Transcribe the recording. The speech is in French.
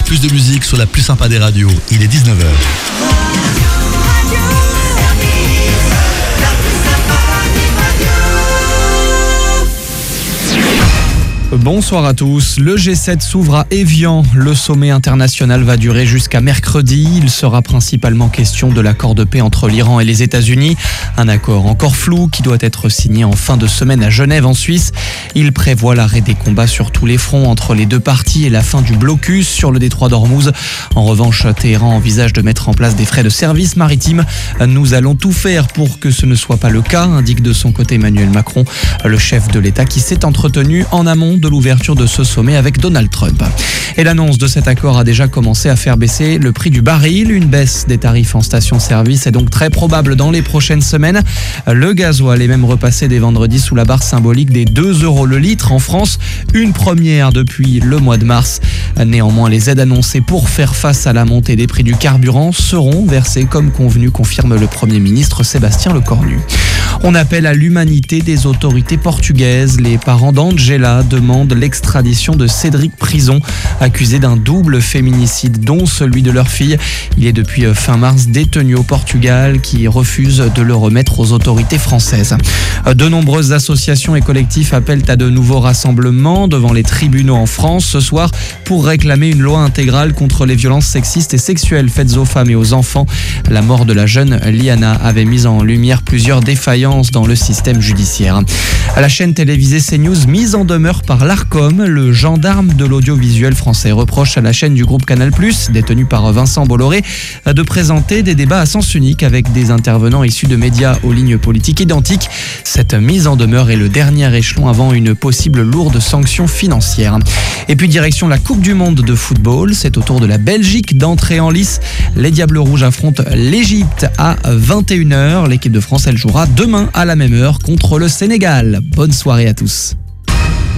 plus de musique sur la plus sympa des radios. Il est 19h. Bonsoir à tous. Le G7 s'ouvre à Évian. Le sommet international va durer jusqu'à mercredi. Il sera principalement question de l'accord de paix entre l'Iran et les États-Unis. Un accord encore flou qui doit être signé en fin de semaine à Genève en Suisse. Il prévoit l'arrêt des combats sur tous les fronts entre les deux parties et la fin du blocus sur le détroit d'Ormuz. En revanche, Téhéran envisage de mettre en place des frais de service maritime. Nous allons tout faire pour que ce ne soit pas le cas, indique de son côté Emmanuel Macron, le chef de l'État qui s'est entretenu en amont de l'ouverture de ce sommet avec Donald Trump. Et l'annonce de cet accord a déjà commencé à faire baisser le prix du baril. Une baisse des tarifs en station-service est donc très probable dans les prochaines semaines. Le gasoil est même repassé dès vendredi sous la barre symbolique des 2 € le litre en France, une première depuis le mois de mars. Néanmoins, les aides annoncées pour faire face à la montée des prix du carburant seront versées comme convenu, confirme le Premier ministre Sébastien Lecornu. On appelle à l'humanité des autorités portugaises. Les parents d'Angela demandent l'extradition de Cédric Prison, accusé d'un double féminicide, dont celui de leur fille. Il est depuis fin mars détenu au Portugal, qui refuse de le remettre aux autorités françaises. De nombreuses associations et collectifs appellent à de nouveaux rassemblements devant les tribunaux en France ce soir pour réclamer une loi intégrale contre les violences sexistes et sexuelles faites aux femmes et aux enfants. La mort de la jeune Liana avait mis en lumière plusieurs défaillances dans le système judiciaire. À la chaîne télévisée CNews, mise en demeure par l'Arcom, le gendarme de l'audiovisuel français reproche à la chaîne du groupe Canal+, détenue par Vincent Bolloré, de présenter des débats à sens unique avec des intervenants issus de médias aux lignes politiques identiques. Cette mise en demeure est le dernier échelon avant une possible lourde sanction financière. Et puis direction la Coupe du Monde de football, c'est au tour de la Belgique d'entrer en lice. Les Diables Rouges affrontent l'Égypte à 21h. L'équipe de France, elle jouera demain à la même heure contre le Sénégal. Bonne soirée à tous.